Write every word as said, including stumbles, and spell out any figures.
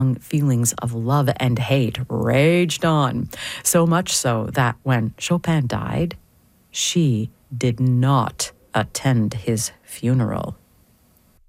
Feelings of love and hate raged on, so much so that when Chopin died, she did not attend his funeral.